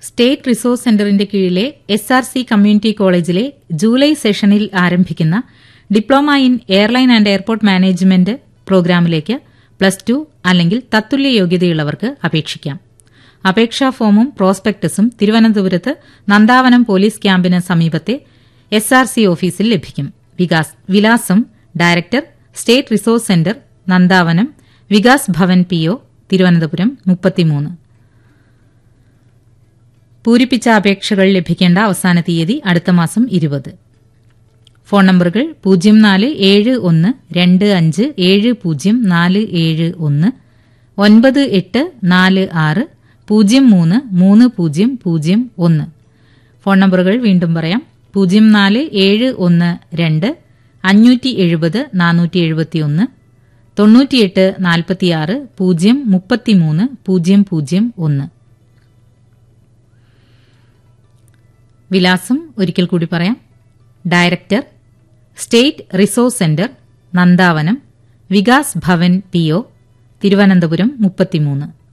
State resource സെന്ററിന്റെ കീഴിലെ SRC community കോളേജിലെ ജൂലൈ സെഷനിൽ ആരംഭിക്കുന്ന diploma in airline and airport management പ്രോഗ്രാമിലേക്ക് +2 അല്ലെങ്കിൽ തത്തുല്യ യോഗ്യതയുള്ളവർക്ക് അപേക്ഷിക്കാം. അപേക്ഷാ ഫോമും പ്രോസ്പെക്ടസും തിരുവനന്തപുരത്ത് നന്ദാവനം പോലീസ് ക്യാമ്പിന് സമീപത്തെ SRC ഓഫീസിൽ ലഭിക്കും. വിലാസം: director, state resource centre, Nandavanam, Vikas Bhavan PO, Thiruvananthapuram 33. പൂരിപ്പിച്ച അപേക്ഷകൾ ലഭിക്കേണ്ട അവസാന തീയതി അടുത്ത മാസം 20. ഫോൺ നമ്പറുകൾ 047525704719 9846033001. ഫോൺ നമ്പറുകൾ വീണ്ടും പറയാം: 04712570 471 9846 033 വിലാസം ഒരിക്കൽ കൂടി പറയാം: director, state resource centre, Nandavanam, Vikas Bhavan PO, Thiruvananthapuram 33.